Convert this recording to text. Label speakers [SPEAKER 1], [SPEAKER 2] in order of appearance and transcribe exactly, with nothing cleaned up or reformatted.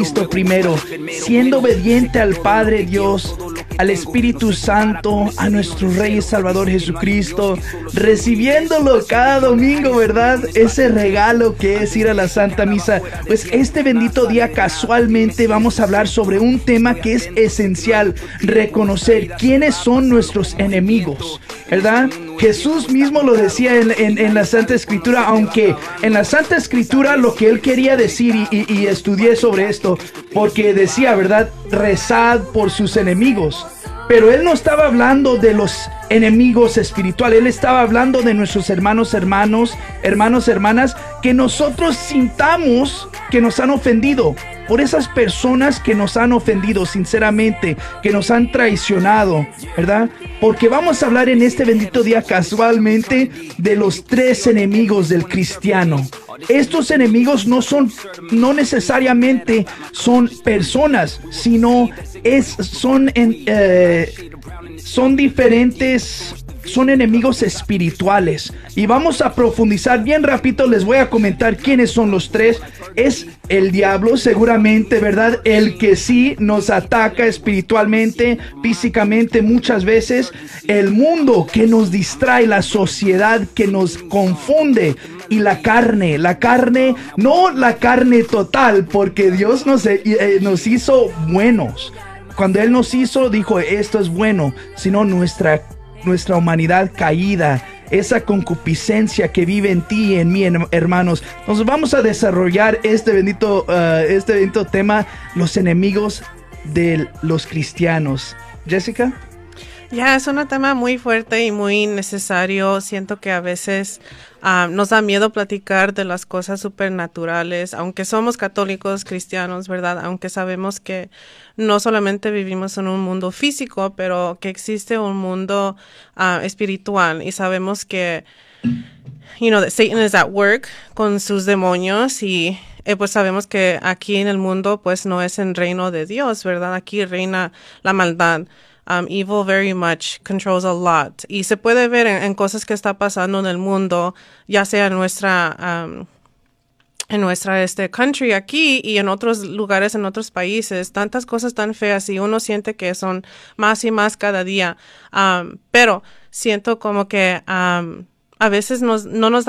[SPEAKER 1] Cristo primero, siendo obediente al Padre Dios, al Espíritu Santo, a nuestro Rey y Salvador Jesucristo, recibiéndolo cada domingo, ¿verdad? Ese regalo que es ir a la Santa Misa. Pues este bendito día casualmente vamos a hablar sobre un tema que es esencial, reconocer quiénes son nuestros enemigos, ¿verdad? Jesús mismo lo decía en, en, en la Santa Escritura, aunque en la Santa Escritura lo que él quería decir, y, y, y estudié sobre esto, porque decía, ¿verdad? Rezad por sus enemigos. Pero él no estaba hablando de los enemigos espirituales, él estaba hablando de nuestros hermanos, hermanos, hermanos, hermanas, que nosotros sintamos que nos han ofendido. Por esas personas que nos han ofendido sinceramente, que nos han traicionado, ¿verdad? Porque vamos a hablar en este bendito día casualmente de los tres enemigos del cristiano. Estos enemigos no son, no necesariamente son personas, sino es, son, en, eh, son diferentes, son enemigos espirituales. Y vamos a profundizar bien rápido, les voy a comentar quiénes son los tres. Es el diablo, seguramente, ¿verdad? El que sí nos ataca espiritualmente, físicamente muchas veces. El mundo que nos distrae, la sociedad que nos confunde. Y la carne, la carne, no la carne total, porque Dios nos, eh, nos hizo buenos. Cuando Él nos hizo, dijo, esto es bueno, sino nuestra, nuestra humanidad caída, esa concupiscencia que vive en ti y en mí, hermanos. Entonces vamos a desarrollar este bendito, uh, este bendito tema, los enemigos de los cristianos. Jessica.
[SPEAKER 2] Ya, es un tema muy fuerte y muy necesario. Siento que a veces um, nos da miedo platicar de las cosas supernaturales, aunque somos católicos, cristianos, ¿verdad? Aunque sabemos que no solamente vivimos en un mundo físico, pero que existe un mundo uh, espiritual, y sabemos que, you know, that Satan is at work con sus demonios, y eh, pues sabemos que aquí en el mundo pues no es el reino de Dios, ¿verdad? Aquí reina la maldad. Um, evil very much controls a lot. Y se puede ver en, en cosas que está pasando en el mundo, ya sea en nuestra, um, en nuestra este country aquí y en otros lugares, en otros países. Tantas cosas tan feas y uno siente que son más y más cada día. Um, pero siento como que um, a veces nos, no nos